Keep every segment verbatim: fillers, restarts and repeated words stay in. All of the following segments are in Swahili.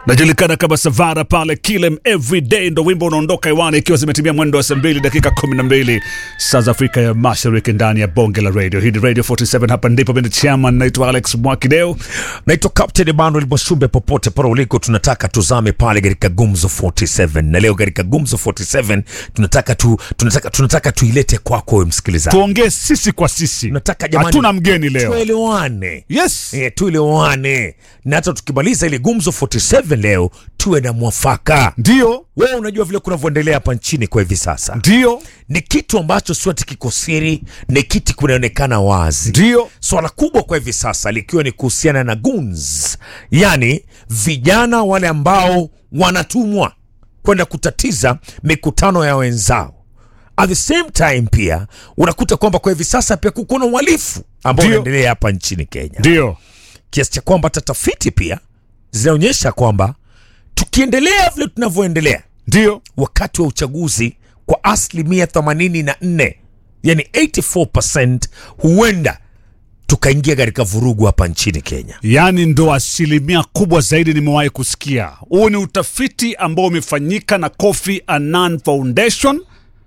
Najulikana kama Savara pale Kilem Everyday, ndo wimbo unaondoka hewani ikiwa zimetimia mwendo wa saa mbili dakika kumi na mbili saa za Afrika ya Mashariki ndani ya Bonge la Radio. Hii ni Radio forty-seven, hapa ndipo mimi chairman naitwa Alex Mwakideo, naitwa Captain Emmanuel Mwashumbe. Popote pale uliko, tunataka tuzame pale katika Gumzo forty-seven, na leo katika Gumzo forty-seven tunataka tu tunataka tunataka tuilete kwako wewe msikilizaji. Tuongee sisi kwa sisi. Tunataka jamani, hatuna mgeni leo. Tuelewane. Yes. Eh, tuelewane. Na hata tukimaliza ile Gumzo forty-seven leo tuwe na mwafaka. Ndio. Wewe unajua vile kunavyoendelea hapa nchini kwa hivi sasa. Ndio. Ni kitu ambacho sio kiko siri, ni kitu kinaonekana wazi. Ndio. Swala kubwa kwa hivi sasa likiwa ni kuhusiana na goons. Yaani vijana wale ambao wanatumwa kwenda kutatiza mikutano ya wenzao. At the same time pia unakuta kwamba kwa hivi sasa pia kuna uhalifu ambao unaendelea hapa nchini Kenya. Ndio. Kiasi cha kwamba tafiti pia zinaonyesha kwamba tukiendelea vile tunavyoendelea, ndio wakati wa uchaguzi kwa asilimia themanini na nne, yani eighty-four percent, huenda tukaingia katika vurugu hapa nchini Kenya. Yani ndo asilimia kubwa zaidi nimewahi kusikia. Huu ni utafiti ambao umefanyika na Kofi Annan Foundation.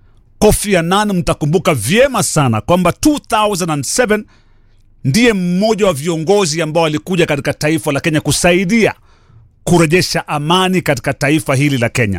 Kofi Annan mtakumbuka vyema sana kwamba two thousand seven ndiye mmoja wa viongozi ambao walikuja katika taifa la Kenya kusaidia kurejesha amani katika taifa hili la Kenya.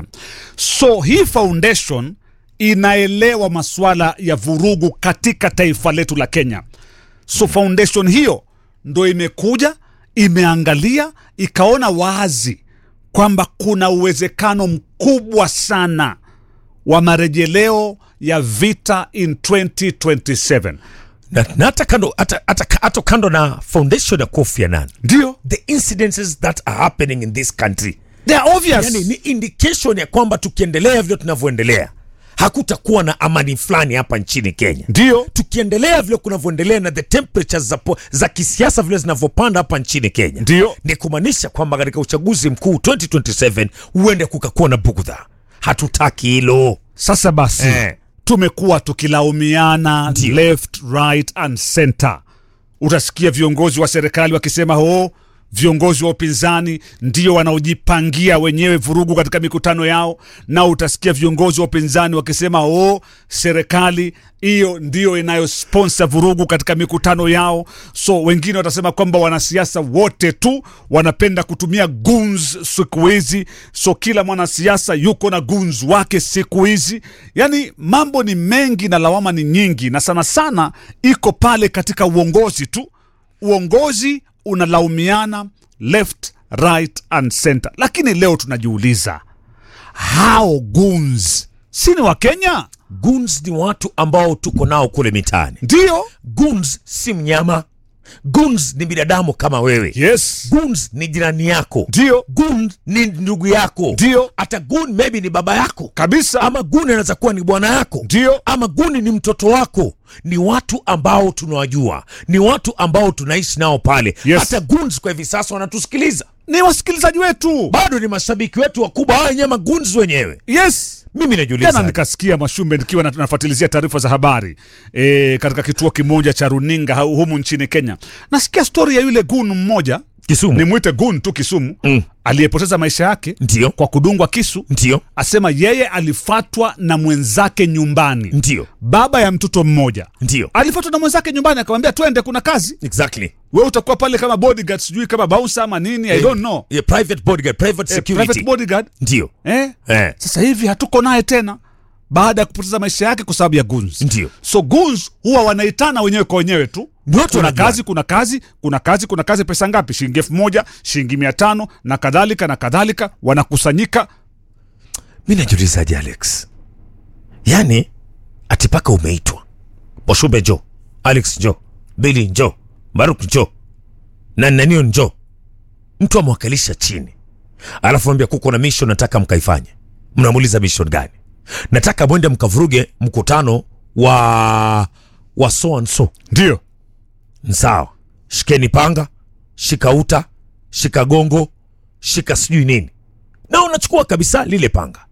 So hii foundation inaelewa masuala ya vurugu katika taifa letu la Kenya. So foundation hiyo ndo imekuja, imeangalia, ikaona wazi kwamba kuna uwezekano mkubwa sana wa marejeleo ya vita in twenty twenty-seven. Na, na hata kando hata, hata, hata kando na foundation ya Kofi Annan, ndio the incidences that are happening in this country, they are obvious. Yani ni indication ya kwamba tukiendelea vile tunavyoendelea hakutakuwa na amani fulani hapa nchini Kenya. Ndio. Tukiendelea vile kunavyoendelea na the temperatures za, za kisiasa vile zinavyopanda hapa nchini Kenya. Ndio. Ni kumaanisha kwamba katika uchaguzi mkuu twenty twenty-seven huende kukakuwa na bugudha. Hatutaki hilo. Sasa basi eh, tumekuwa tukilaumiana left, right and center. Utasikia viongozi wa serikali wakisema oh, viongozi wa upinzani ndio wanaojipangia wenyewe vurugu katika mikutano yao, na utasikia viongozi wa upinzani wakisema oh, serikali hiyo ndio inayosponsor vurugu katika mikutano yao. So wengine watasema kwamba wanasiasa wote tu wanapenda kutumia goons siku hizi. So kila mwanasiasa yuko na goons wake siku hizi. Yani mambo ni mengi na lawama ni nyingi, na sana sana iko pale katika uongozi tu. Uongozi unalaumiana left, right and center. Lakini leo tunajiuliza, how goons si ni wa Kenya? Goons ni watu ambao tuko nao kule mitaani. Ndio. Goons si mnyama. Goons ni binadamu kama wewe. Yes. Goons ni jirani yako. Ndio. Goon ni ndugu yako. Ndio. Hata goon maybe ni baba yako kabisa, ama goon anaweza kuwa ni bwana yako. Ndio. Ama goon ni mtoto wako. Ni watu ambao tunawajua, ni watu ambao tunaishi nao pale. Yes. Hata goons kwa hivi sasa wanatusikiliza, ni wasikilizaji wetu, bado ni mashabiki wetu wakubwa hao wenyewe goons wenyewe. Yes. Mimi najiuliza, jana nikasikia Mwashumbe nikiwa nafuatilizia taarifa za habari e, katika kituo kimoja cha runinga humu nchini Kenya. Nasikia story ya yule goon mmoja Kisumu, nimuite goon tu Kisumu, mm. aliyepoteza maisha yake Ndiyo. kwa kudungwa kisu. Ndiyo. Asema yeye alifatwa na mwenzake nyumbani. Ndiyo. Baba ya mtoto mmoja. Ndiyo. Alifatwa na mwenzake nyumbani, akamwambia twende kuna kazi. Exactly. Wewe utakuwa pale kama bodyguard, sijui kama bouncer ama nini, I don't know. Yeah, private bodyguard, private security. Eh, private bodyguard. Ndiyo. Eh? Eh. Sasa hivi hatuko naye tena baada ya kupoteza maisha yake kwa sababu ya goons. Ndiyo. So goons huwa wanaitana wenyewe kwa wenyewe tu. Kuna kazi, kuna kazi, kuna kazi, kuna kazi, pesa ngapi? Shilingi elfu moja, shilingi mia tano na kadhalika na kadhalika, wanakusanyika. Mimi najiulizaje Alex? Yani atipaka umeitwa. Mwashumbe njoo, Alex njoo, Billy njoo, Baruk njoo, na Nanio njoo. Mtu amwakalisha chini, alafu mwambia kuko na mission nataka mkaifanye. Mnamuuliza mission gani? Nataka mwende mkavuruge mkutano wa wa so and so. Ndio. Sawa. Shikeni panga, shika uta, shika gongo, shika sijui nini. Na unachukua kabisa lile panga,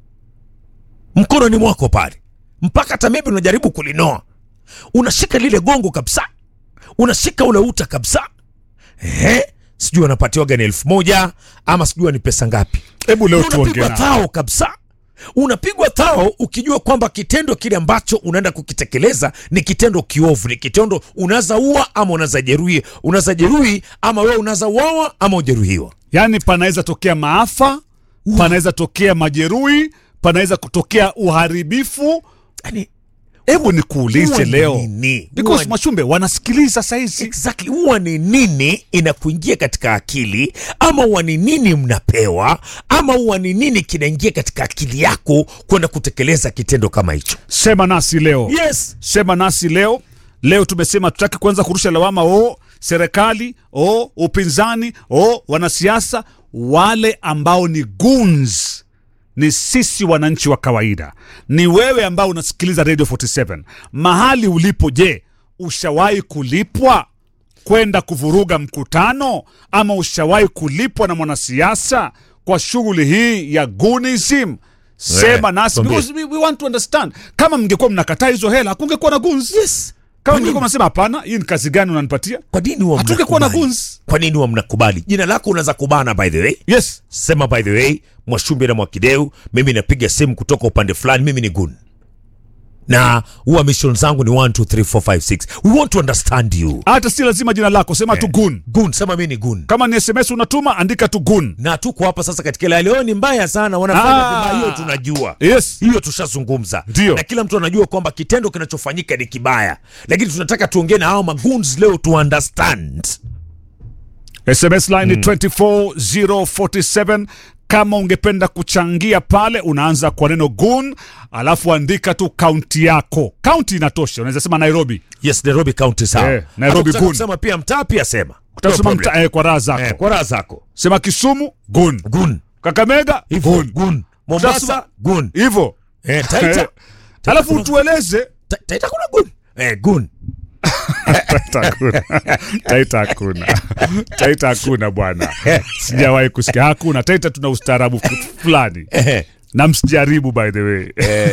mkono ni mwako pale, mpaka hata maybe unajaribu kulinoa. Unashika lile gongo kabisa, unashika ule uta kabisa. Eh, sijui wanapatiwa gani elfu moja ama sijui ni pesa ngapi. Hebu leo tuongee Unapigwa na thao kabisa. Unapigwa thao ukijua kwamba kitendo kile ambacho unaenda kukitekeleza ni kitendo kiovu, ni kitendo unaweza ua ama unaweza jeruhi, unaweza jeruhi ama wewe unaweza uawa ama ujeruhiwa. yani panaweza tokea maafa, panaweza tokea majeruhi, panaweza kutokea uharibifu. Yani hebu nikuulize leo nini? because Mwashumbe wanasikiliza saizi. Exactly. Huwa ni nini inakuingia katika akili, ama huwa ni nini mnapewa, ama huwa ni nini kinaingia katika akili yako kwenda kutekeleza kitendo kama hicho? Sema nasi leo. Yes. Sema nasi leo. Leo tumesema tutaki kwanza kurusha lawama o serikali, o upinzani, o wanasiasa. Wale ambao ni goons ni sisi wananchi wa kawaida. Ni wewe ambao unasikiliza Radio forty-seven. Mahali ulipo, je, ushawahi kulipwa kwenda kuvuruga mkutano, ama ushawahi kulipwa na mwanasiasa kwa shughuli hii ya goonism? Sema nasi because we, we want to understand. Kama mngekuwa mnakataa hizo hela, hakungekuwa na goons. Yes. Kama mngekuwa mnasema hapana, hii ni kazi gani unanipatia? Kwa nini huwa hatungekuwa na mnakubali? goons. Kwa nini huwa mnakubali? Jina lako unaweza kubana by the way. Yes. Sema by the way, Mwashumbe na Mwakideu, mimi napiga simu kutoka upande fulani, mimi ni goon. Na huwa mission zangu ni one two three four five six. We want to understand you. Hata si lazima jina lako, sema tu goon. Goon, sema mimi ni goon. Kama ni S M S unatuma, andika tu goon. Na tuko hapa sasa katika ile leo ni mbaya sana wanafanya Ah. vibaya, hiyo tunajua. Yes. Hiyo tushazungumza. Ndio. Na kila mtu anajua kwamba kitendo kinachofanyika ni kibaya. Lakini tunataka tuongee na hao magoons leo to understand. S M S line ni two four zero four seven. Kama ungependa kuchangia pale, unaanza kwa neno goon, alafu andika tu kaunti yako. Kaunti inatosha, unaweza sema Nairobi. Yes, Nairobi County sawa. Eh, Nairobi Hata goon. Sema pia mtaa pia sema. Utasema No mta, eh, kwa raha zako. eh, kwa raha zako. Sema Kisumu, goon. Goon. Kakamega, Hivyo, goon. goon. Mombasa, Utasema- goon. Hivyo. Eh, Taita. Alafu utueleze. Ta- Taita kuna goon. Eh, goon. Taita hakuna. Taita hakuna. Taita hakuna bwana. Sijawahi kusikia hakuna. Taita tuna ustaarabu fu- fulani. Eh. Na msijaribu by the way.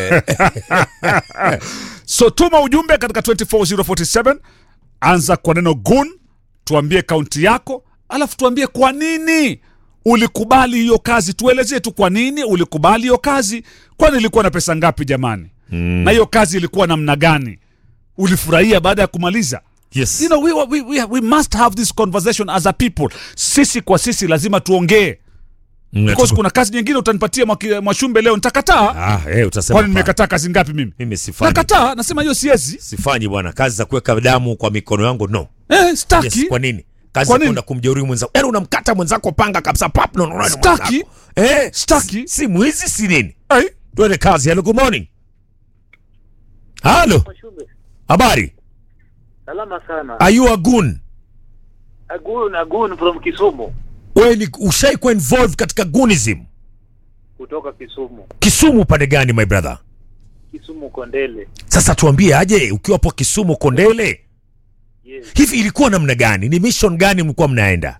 So tuma ujumbe katika two four zero four seven. Anza kwa neno goon, tuambie kaunti yako, alafu tuambie kwa nini ulikubali hiyo kazi. Tuelezee tu kwa nini ulikubali hiyo kazi. Kwani ilikuwa na pesa ngapi jamani? Mm. Na hiyo kazi ilikuwa namna gani? Ulifurahia baada ya kumaliza? Yes. You know, we, we, we, we must have this conversation as a people. Sisi kwa sisi lazima tuongee. Because kuna kazi nyingine utanipatia Mwaki- Mwashumbe leo nitakataa. Ah, eh utasema. Kwani nimekataa kazi ngapi mimi? Mimi sifanyi. Nakataa, nasema hiyo siwezi. Sifanyi bwana, kazi za kuweka damu kwa mikono yangu no. Eh, staki. Yes, kwa nini? Kazi Kwa za nini? kwenda kumjeruhi mwenzako. Yaani unamkata mwenzako panga kabisa pap no no. Staki. Eh, Staki. Si mwizi si nini? Hey. Tuende kazi. Hello, good morning. Hello. Mwashumbe, Habari. salama sana. Are you a goon? Agun, Agun from Kisumu. Wewe ni ushai kuwa involved katika goonism? Kutoka Kisumu. Kisumu pande gani my brother? Kisumu Kondele. Sasa tuambie aje ukiwa hapo Kisumu Kondele. Yes. Hivi ilikuwa namna gani? Ni mission gani mlikuwa mnaenda?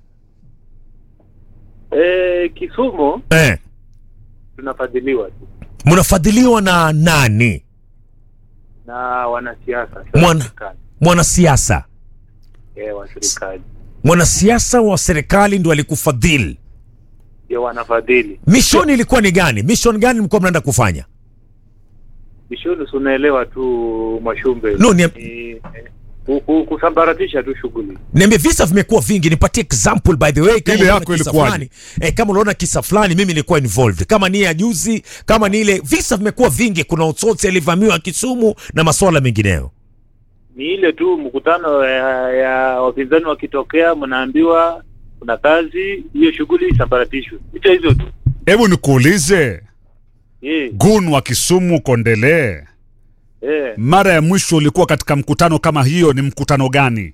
Eh, Kisumu Eh, tunafadhiliwa tu mnafadhiliwa na nani? na wanasiasa. Mwana- Serikali. Mwanasiasa. Eh, wa serikali. Mwanasiasa wa serikali ndio alikufadhili. Ndio wanafadhili. Mission ilikuwa ni gani? Mission gani mlikuwa mnaenda kufanya? Bishoni unaelewa tu Mwashumbe. No, ni- eh, ku- ku- kusambaratisha tu shughuli. Niambie, visa vimekuwa vingi, nipatie example by the way. Kama Ile unaona yako kisa ilikuwaje? fulani, eh, kama unaona kisa fulani mimi nilikuwa involved. Kama ni ya juzi, kama ni ile, visa vimekuwa vingi. Kuna utsotsi alivamiwa Kisumu na masuala mengineyo. Ni ile tu mkutano ya, ya wapinzani wakitokea, mnaambiwa kuna kazi, hiyo shughuli isambaratishwe. Hicho hivyo tu. Hebu nikuulize, Eh, goon wa Kisumu Kondele, eh. mara ya mwisho ulikuwa katika mkutano kama hiyo ni mkutano gani?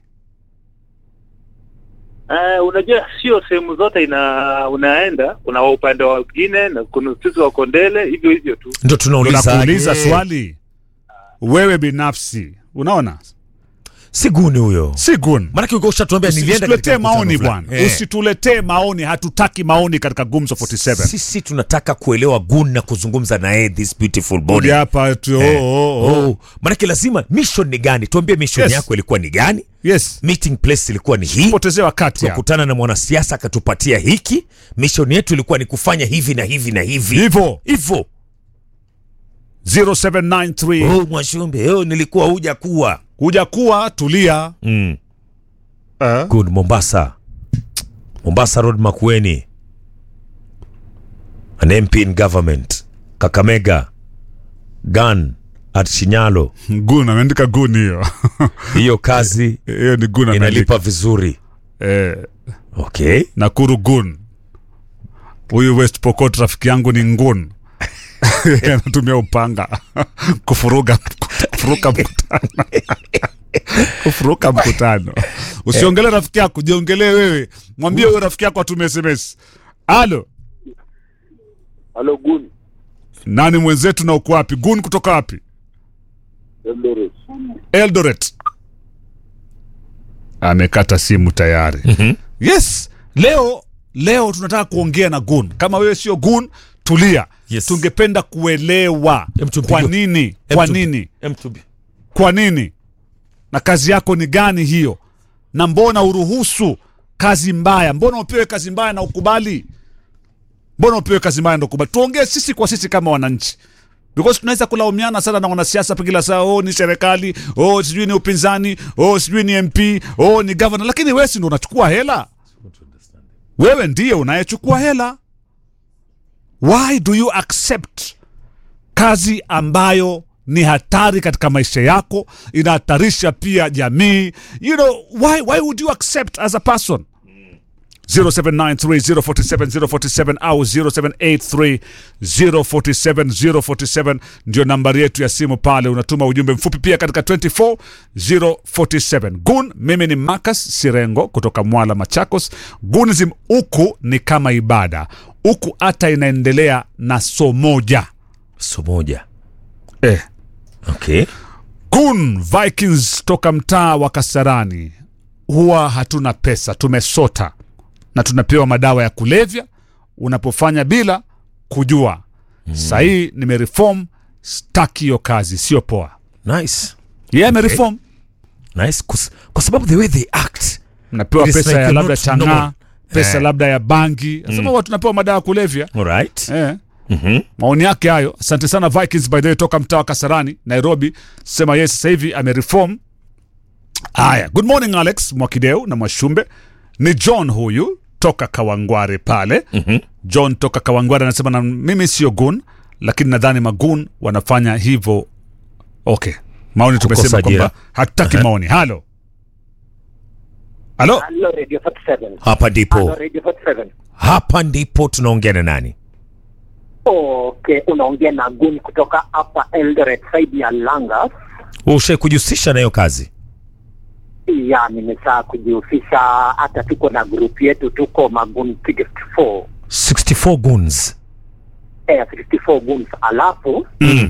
Uh, unajua sio sehemu zote ina unaenda, kuna wa upande wa wengine na kuna sisi wa Kondele, hivyo hivyo tu. Ndio tunauliza. Tunakuuliza aje. swali wewe binafsi, unaona Si guni huyo. Si gun. Maana uko ushatuambia nilienda Usituletee maoni bwana. Eh. Usituletee maoni, hatutaki maoni katika Gumzo arobaini na saba. Sisi tunataka kuelewa gun na kuzungumza na yeye this beautiful body. Kuja hapa tu. Eh. Oh, oh, oh. Oh. Maana lasima mission ni gani? Tuambie mission Yes. yako ilikuwa ni gani? Yes. Meeting place ilikuwa ni hii. Potezea wakati hapa. Tukutana na mwanasiasa akatupatia hiki. Mission yetu ilikuwa ni kufanya hivi na hivi na hivi. Hivyo. Hivyo. zero seven nine three. Oh, Mwashumbe, oh, nilikuwa huja kuwa. Kuja kuwa tulia. Mm. Uh. Good, Mombasa. Mombasa Road Makueni. An M P in government. Kakamega. Gun at Shinyalo. Gun ameandika gun hiyo. Hiyo kazi Hiyo ni gun inalipa ameandika. vizuri. Eh, Okay. Nakuru gun. Huyu West Pokot rafiki yangu ni ngun. Anatumia upanga kufuruga kufuruka mkutano. Kufuruka mkutano. Usiongelee rafiki yako, jiongelee wewe. Mwambie huyo rafiki yako atume S M S. Halo. Halo Gun. Nani mwenzetu na uko wapi? Gun kutoka wapi? Eldoret. Eldoret. Amekata simu tayari. Mhm. Yes, leo leo tunataka kuongea na Gun. Kama wewe sio Gun, tulia. Yes. Tungependa kuelewa Em, tumpige- kwa nini? Em, Kwa tu- nini? em, tu- Kwa nini? Na kazi yako ni gani hiyo? Na mbona uruhusu kazi mbaya? Mbona upewe kazi mbaya na ukubali? Mbona upewe kazi mbaya na ukubali? Tuongee sisi kwa sisi kama wananchi. Because tunaweza kulaumiana sana na wanasiasa kila saa, oh ni serikali, oh sijui ni upinzani, oh sijui ni M P, oh ni governor, lakini wewe si ndio unachukua hela? Wewe ndiye unayechukua hela. Why do you accept kazi ambayo ni hatari katika maisha yako, inahatarisha pia jamii? You know, why why would you accept as a person? zero seven nine three zero four seven zero four seven au zero seven eight three zero four seven zero four seven ndio nambari yetu ya simu pale. Unatuma ujumbe mfupi pia katika two four zero four seven. Gun, mimi ni Marcus Sirengo kutoka Mwala Machakos. Gunizim huku ni kama ibada. Huku hata inaendelea na somoja. Somoja. Eh. Okay. Gun Vikings toka mtaa wa Kasarani. Huwa hatuna pesa, tumesota na tunapewa madawa ya kulevya unapofanya bila kujua. Mm. Sahii nimereform, staki hiyo kazi, sio poa. Nice. Yeah, amereform. Nice. Kus, kwa sababu the way they act. Napewa It is pesa like ya you're labda not chang'aa, normal. pesa Eh. labda ya bangi. Nasema watu tunapewa madawa ya kulevya. Alright. Eh. Mhm. Maoni yake hayo. Asante sana Vikings by the way toka mtaa wa Kasarani, Nairobi. Sema yes, sasa hivi amereform. Haya, good morning Alex Mwakideu na Mwashumbe. Ni John huyu toka Kawangware pale. Mhm. John toka Kawangware anasema na mimi sio gun, lakini nadhani magun wanafanya hivyo. Okay. Maoni tumesema Kukosa kwamba ajira. hatutaki maoni. Halo. Halo. Halo Radio forty seven. Hapa Halo ndipo. Radio forty seven. Hapa ndipo tunaongea na nani? Okay, unaongea na Gun kutoka hapa Eldoret side ya Langa. Ushe kujihusisha na hiyo kazi. Ya, nimesha kujihusisha, hata tuko na group yetu, tuko Magun sixty four. sixty four guns. Eh, sixty four guns. Alafu Mm.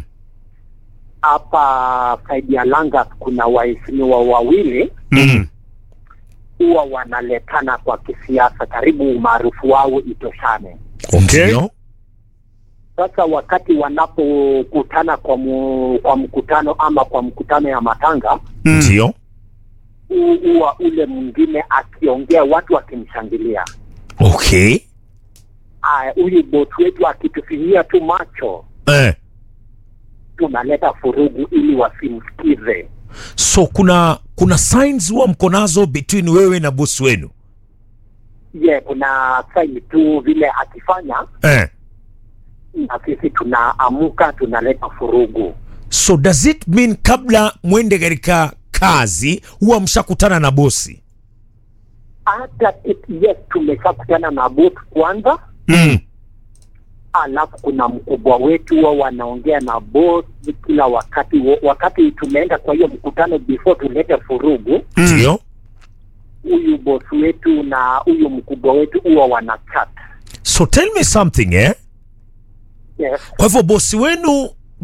hapa side ya Langa kuna waheshimiwa wawili Mm. huwa wanaletana kwa kisiasa, karibu umaarufu wao itoshane. Okay. Ndio. Sasa wakati wanapokutana kwa mu, kwa mkutano ama kwa mkutano ya matanga, Ndio. hu- huwa ule mwingine akiongea watu wakimshangilia. Okay. Aya, huyu boss wetu akitufinyia tu macho, Eh. tunaleta furugu ili wasimsikize. So kuna kuna signs huwa mko nazo between wewe na boss wenu. Ye, kuna saini tu vile akifanya Eh. na sisi tunaamuka tunaleta furugu. So does it mean kabla mwende katika kazi huwa mshakutana na bosi? Hata it- yes, tumeshakutana na boss kwanza, Mm. alafu kuna mkubwa wetu huwa wanaongea na boss kila wakati. Wakati tumeenda kwa hiyo mkutano, before tulete furugu, Ndio. huyu boss wetu na huyu mkubwa wetu huwa wana chat. So tell me something eh? Yes. Kwa hivyo bosi wenu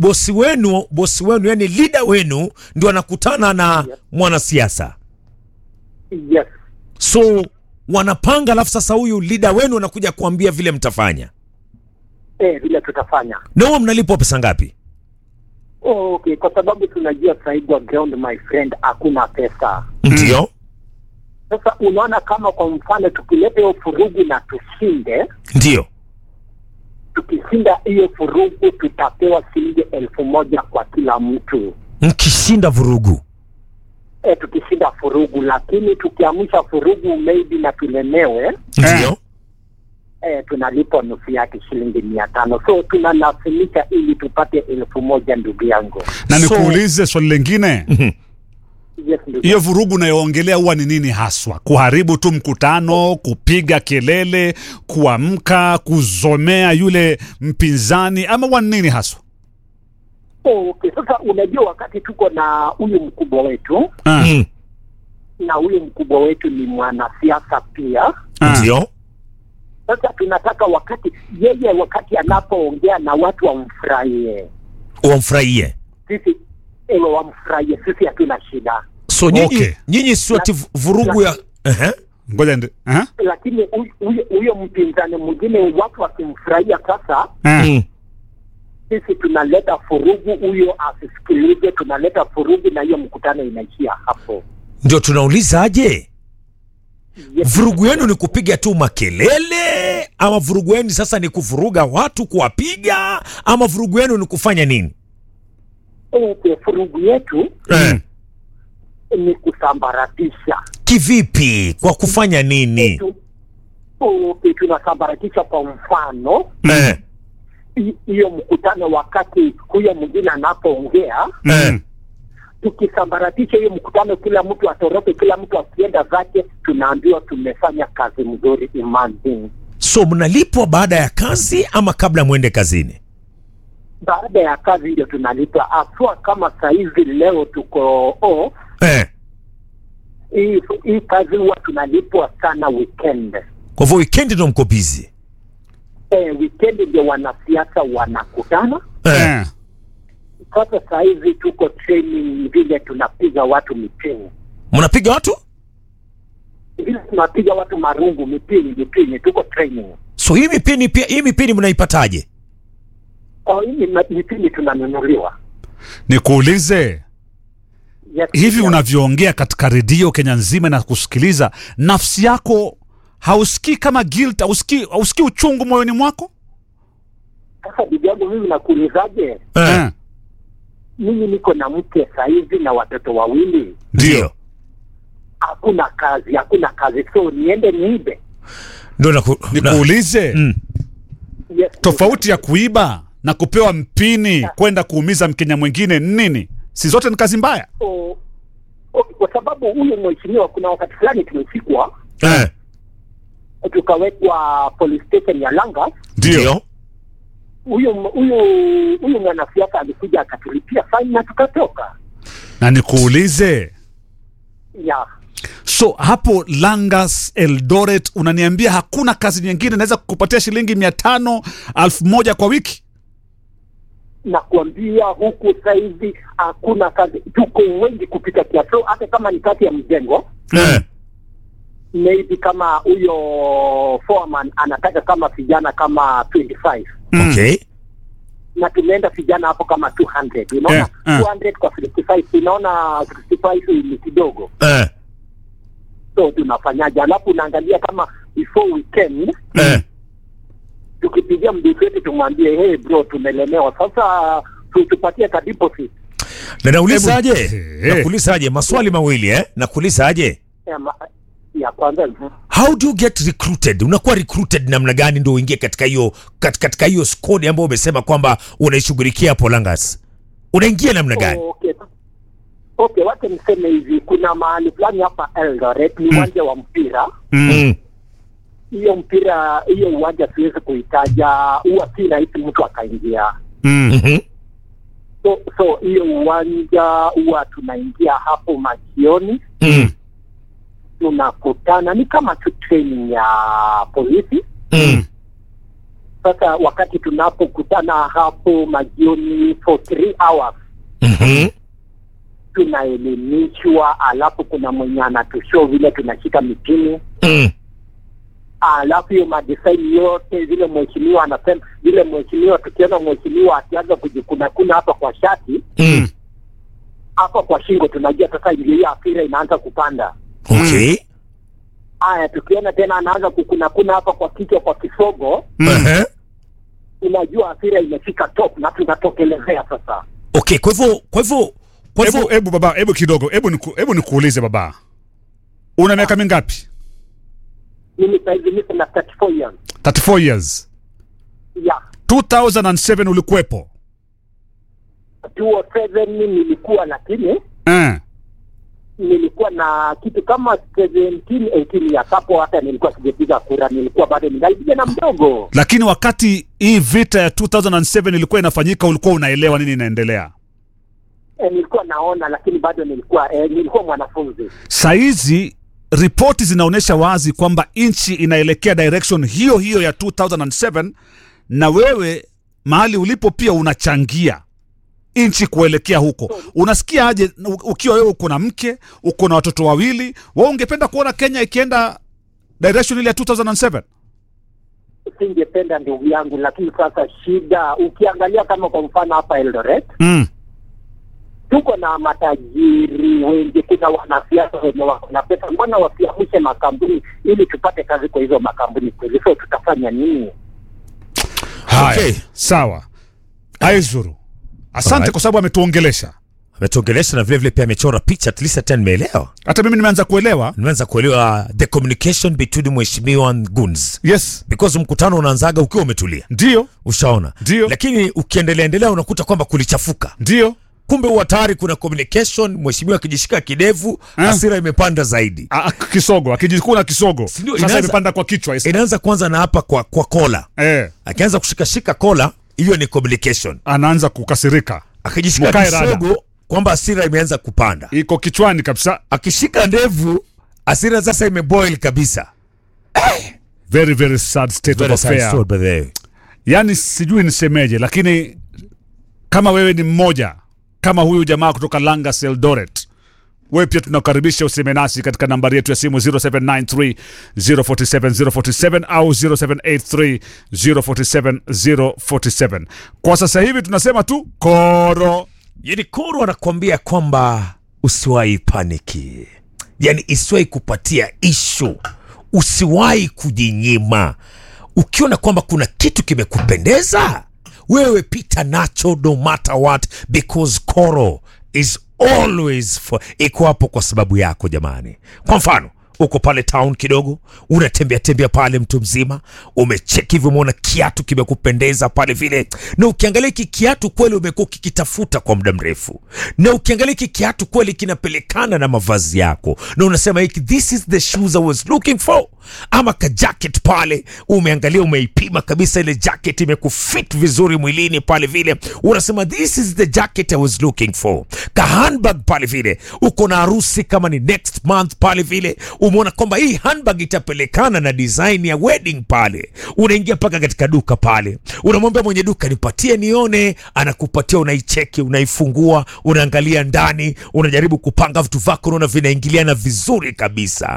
bosi wenu, bosi wenu yani leader wenu ndio anakutana na Yes. mwanasiasa. Yes. So wanapanga, alafu sasa huyu leader wenu anakuja kuambia vile mtafanya. Eh, vile tutafanya. Na huwa mnalipwa pesa ngapi? Okay, kwa sababu tunajua sasa hivi ground, my friend, hakuna pesa. Ndio. Sasa unaona, kama kwa mfano tukileta hiyo furugu na tushinde, Ndio. tukishinda hiyo furugu tutapewa shilingi elfu moja kwa kila mtu. Mkishinda vurugu. E, tukishinda furugu, lakini tukiamsha furugu maybe na tulemewe, Ndio. e, tunalipwa nusu yake shilingi mia tano. So tunalazimisha ili tupate elfu moja, ndugu yangu. Na So- nikuulize swali lingine, Yes, ndugu. hiyo vurugu unayoongelea huwa ni nini haswa? Kuharibu tu mkutano, kupiga kelele, kuamka, kuzomea yule mpinzani, ama huwa ni nini haswa? Okay, sasa unajua wakati tuko na huyu mkubwa wetu, Ah, Mm. na huyu mkubwa wetu ni mwanasiasa pia. ah. Ndio. Sasa tunataka wakati yeye, wakati anapoongea na watu wamfurahie, Wamfurahie. sisi ewe wamfurahie, sisi hatuna shida. So nyinyi Okay. nyinyi sio ati vurugu ya ehe. Ngoja ndi. Ah? Lakini huyu- huyu huyo mpinzani mwingine, watu wakimfurahia, sasa Ah. Mm. sisi tunaleta furugu, huyo asisikilize, tunaleta furugu na hiyo mkutano inaishia hapo. Ndio tunauliza aje? Yes. Vurugu yenu ni kupiga tu makelele ama vurugu yenu sasa ni kuvuruga watu, kuwapiga, ama vurugu yenu ni kufanya nini? Okay, furugu yetu Eh. ni kusambaratisha. Kivipi? Kwa kufanya nini? Tu- Okay, tunasambaratisha kwa mfano Eh. hi- hiyo mkutano, wakati huyo mwingine anapoongea, Eh. tukisambaratisha hiyo mkutano, kila mtu atoroke, kila mtu akienda zake, tunaambiwa tumefanya kazi mzuri. Imagine, So mnalipwa baada ya kazi ama kabla mwende kazini? baada ya kazi ndio tunalipa, aswa kama saizi leo tuko off. Eh. Hii hii kazi huwa tunalipwa sana weekend. Kwa hivyo weekend ndo mko busy. Eh, weekend ndio wanasiasa wanakutana. Eh. Eh. Sasa saizi tuko training, vile tunapiga watu mipini, Mnapiga watu? vile tunapiga watu marungu, mipini mipini, tuko training. So hii mipini pia, hii mipini mnaipataje? Kwa hii ma- mipini tunanunuliwa. Nikuulize, Yes, hivi yeah. unavyoongea katika redio Kenya nzima na kusikiliza, nafsi yako hausikii kama guilt, hausikii hausikii uchungu moyoni mwako? Sasa bibi yangu, mimi nakuulizaje? Eh. Mimi niko na mke saizi na watoto wawili, Ndio. hakuna kazi, hakuna kazi, so niende niibe? Ndio naku, na, Nikuulize, mm. Yes, tofauti ya kuiba na kupewa mpini kwenda kuumiza Mkenya mwingine ni nini? Si zote ni kazi mbaya? o, o, kwa sababu huyu mheshimiwa, kuna wakati fulani tumeshikwa, Eh. tukawekwa police station ya Langas. Ndio. Huyu huyu huyu mwanasiasa alikuja akatulipia fine na tukatoka. Na nikuulize, Ya, so hapo Langas, Eldoret, unaniambia hakuna kazi nyingine naweza kukupatia shilingi mia tano alfu moja kwa wiki? na kuambia huku saizi hakuna kazi, tuko wengi kupita kiasi. So hata kama ni kati ya mjengo, Eh. maybe kama huyo foreman anataka kama vijana kama twenty-five, Okay. na tumeenda vijana hapo kama two hundred, unaona. Eh, eh. two hundred kwa fifty-five, unaona fifty-five ni kidogo. Eh. So tunafanyaje? Alafu unaangalia kama before weekend Eh. tukipigia mdosi wetu tumwambie, hey bro, tumelemewa sasa, tu- tupatie ka deposit. Na naulizaje? Eh. Nakuulizaje? Maswali mawili eh? Nakuulizaje? Ya, ma- ya kwanza, How do you get recruited? Unakuwa recruited namna gani ndio uingie katika hiyo kat- katika hiyo squad ambayo umesema kwamba unaishughulikia hapo Langas? Unaingia namna gani? okay, okay, wacha niseme hivi, kuna mahali fulani hapa Eldoret ni uwanja wa mpira. Mm. Hiyo mpira, hiyo uwanja siwezi kuitaja, huwa si rahisi mtu akaingia. Mm. Mhm. So so hiyo uwanja huwa tunaingia hapo majioni, Mm. tunakutana, ni kama tu training ya polisi. Mm. Sasa wakati tunapokutana hapo majioni for three hours, Mhm. tunaelimishwa, alafu kuna mwenye anatushow vile tunashika mitini, Mm. alafu hiyo madesign yote vile mheshimiwa anasema, vile mheshimiwa, tukiona mheshimiwa akianza kujikuna kuna hapa kwa shati, Mm. hapa kwa shingo, tunajua sasa ndio hiyo afira inaanza kupanda. Okay. Haya, tukiona tena anaanza kukuna kuna hapa kwa kichwa, kwa kisogo, Mhm. unajua afira imefika top na tunatokelezea sasa. Okay, kwa hivyo kwa hivyo kwa Hebu hivyo hebu baba, hebu kidogo, hebu niku, hebu nikuulize baba. Una miaka mingapi? Mimi sasa hivi niko na thirty-four years. thirty-four years. Yeah. two thousand seven ulikuwepo? two oh seven nilikuwa, lakini Eh. nilikuwa na kitu kama seventeen eighteen ya hapo, hata nilikuwa sijapiga kura, nilikuwa bado ningali kijana mdogo. Lakini wakati hii vita ya two thousand seven ilikuwa inafanyika, ulikuwa unaelewa nini inaendelea? E, nilikuwa naona, lakini bado nilikuwa e, nilikuwa mwanafunzi. Saizi ripoti zinaonyesha wazi kwamba nchi inaelekea direction hiyo hiyo ya two thousand seven, na wewe mahali ulipo pia unachangia nchi kuelekea huko. Unasikia aje u- ukiwa wewe uko na mke, uko na watoto wawili, wewe ungependa kuona Kenya ikienda direction ile ya two thousand seven? Singependa ndugu yangu, lakini sasa shida, ukiangalia kama kwa mfano hapa Eldoret, Mm. tuko na matajiri wengi, kuna wanasiasa wenye wako na pesa, mbona wasiamshe makampuni ili tupate kazi kwa hizo makampuni kweli? So tutafanya nini? Haya, Okay. sawa. Aizuru, asante Alright. kwa sababu ametuongelesha. ametuongelesha na vile vile pia amechora picha, at least hata nimeelewa. Hata mimi nimeanza kuelewa. Nimeanza kuelewa the communication between mheshimiwa and goons. Yes, Because mkutano unaanzaga ukiwa umetulia. ndio, Ushaona? Ndio. Lakini ukiendelea endelea unakuta kwamba kulichafuka. ndio. Kumbe huwa tayari kuna communication, mheshimiwa akijishika kidevu, Eh? hasira imepanda zaidi. Ah, ah, kisogo, akijikuna kisogo. Si ndio, Sasa inaanza- imepanda kwa kichwa. Isa. Inaanza kwanza na hapa kwa kwa kola. Eh, Akianza kushikashika kola, hiyo ni communication. anaanza kukasirika. Akijishika Mkae rada. kisogo kwamba hasira imeanza kupanda. Iko kichwani kabisa. Akishika ndevu, hasira sasa imeboil kabisa. Very very sad state Very of sad affair. story, by the way. Yaani sijui nisemeje, lakini kama wewe ni mmoja kama huyu jamaa kutoka Langas Eldoret, wewe pia tunakaribisha useme nasi katika nambari yetu ya simu zero seven nine three zero four seven zero four seven au zero seven eight three zero four seven zero four seven. Kwa sasa hivi tunasema tu koro. Yani Koro anakuambia kwamba usiwahi paniki, yani isiwahi kupatia ishu, usiwahi kujinyima. Ukiona kwamba kuna kitu kimekupendeza, wewe pita nacho no matter what, because Koro is always for, iko hapo kwa sababu yako jamani. Kwa mfano uko pale town kidogo, unatembea tembea pale, mtu mzima umecheki hivyo, umeona kiatu kimekupendeza pale vile, na ukiangalia hiki kiatu kweli umekuwa ukikitafuta kwa muda mrefu, na ukiangalia hiki kiatu kweli kinapelekana na mavazi yako, na unasema hiki, this is the shoes I was looking for. Ama ka jacket pale, umeangalia umeipima kabisa, ile jacket imekufit vizuri mwilini pale vile, unasema this is the jacket I was looking for. Ka handbag pale vile, uko na harusi kama ni next month pale vile, umeona kwamba hii handbag itapelekana na design ya wedding pale, unaingia paka katika duka pale, unamwambia mwenye duka nipatie nione, anakupatia, unaicheki, unaifungua, unaangalia ndani, unajaribu kupanga vitu vako, unaona vinaingiliana vizuri kabisa,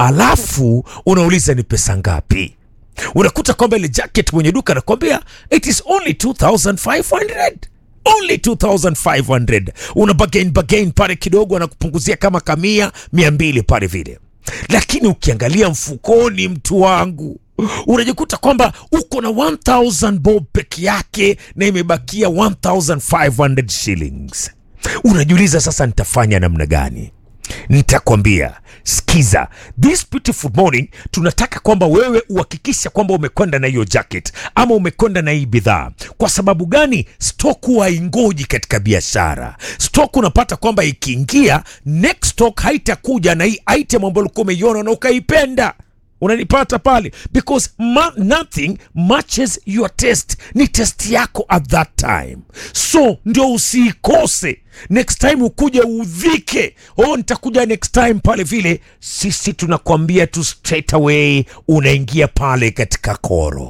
alafu unauliza ni pesa ngapi. Unakuta kwamba ile jacket mwenye duka anakuambia it is only two thousand five hundred, only two thousand five hundred. Una bargain bargain pale kidogo, anakupunguzia kama kamia mia mbili pale vile, lakini ukiangalia mfukoni, mtu wangu, unajikuta kwamba uko na one thousand bob peke yake na imebakia one thousand five hundred shillings. Unajiuliza sasa nitafanya namna gani? Nitakwambia, sikiza, this beautiful morning tunataka kwamba wewe uhakikisha kwamba umekwenda na hiyo jacket ama umekwenda na hii bidhaa. Kwa sababu gani? Stock huwa haingoji katika biashara. Stock unapata kwamba ikiingia, next stock haitakuja na hii item ambayo ulikuwa umeiona na ukaipenda. Unanipata pale? Because ma- nothing matches your taste. Ni taste yako at that time, so ndio usiikose. Next time ukuje udhike, oh nitakuja next time pale vile. Sisi tunakwambia tu straight away, unaingia pale katika Koro.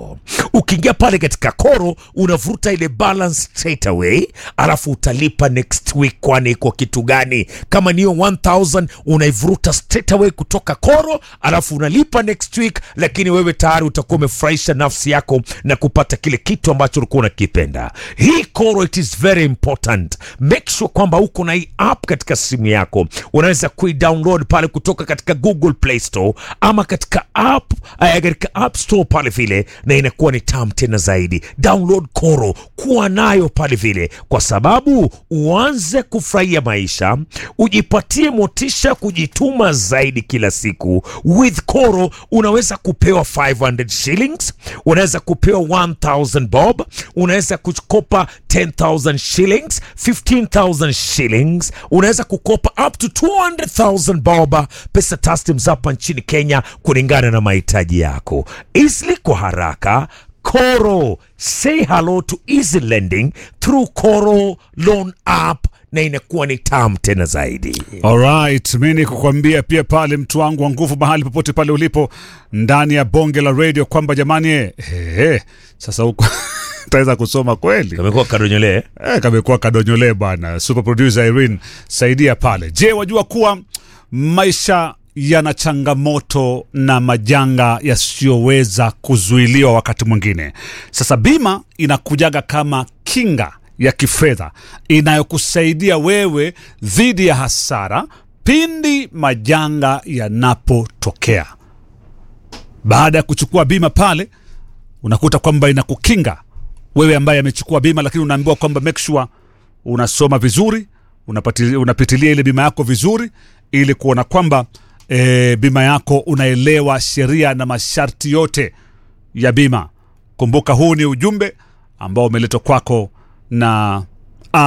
Ukiingia pale katika Koro unavuta ile balance straight away, alafu utalipa next week. Kwani kwa kitu gani? Kama niyo one thousand unaivuruta straight away kutoka Koro, alafu unalipa next week, lakini wewe tayari utakuwa umefurahisha nafsi yako na kupata kile kitu ambacho ulikuwa unakipenda. Hii Koro, it is very important. Make sure kwamba uko na hii app katika simu yako. Unaweza kui-download pale kutoka katika Google Play Store ama katika app uh, katika App Store pale vile, na inakuwa ni tamu tena zaidi. Download Koro, kuwa nayo pale vile, kwa sababu uanze kufurahia maisha, ujipatie motisha kujituma zaidi kila siku. With Koro unaweza kupewa five hundred shillings, unaweza kupewa one thousand bob, unaweza kukopa ten thousand shillings, fifteen thousand shillings, unaweza kukopa up to two hundred thousand bob, pesa taslimu hapa nchini Kenya kulingana na mahitaji yako. Easily, kwa haraka. Koro, say hello to easy lending through Koro loan app, na inakuwa ni tamu tena zaidi. Alright, mimi kukwambia pia pale mtu wangu wa nguvu, mahali popote pale ulipo ndani ya bonge la radio, kwamba jamani eh, eh sasa huko taweza kusoma kweli. Kamekuwa kadonyole. Eh, kamekuwa kadonyole bana. Super producer Irene, saidia pale. Je, wajua kuwa maisha yana changamoto na majanga yasiyoweza kuzuiliwa wakati mwingine. Sasa bima inakujaga kama kinga ya kifedha inayokusaidia wewe dhidi ya hasara pindi majanga yanapotokea. Baada ya kuchukua bima pale, unakuta kwamba inakukinga wewe ambaye amechukua bima, lakini unaambiwa kwamba make sure unasoma vizuri, unapatilia, unapitilia ile bima yako vizuri, ili kuona kwamba e, bima yako unaelewa sheria na masharti yote ya bima. Kumbuka, huu ni ujumbe ambao umeletwa kwako na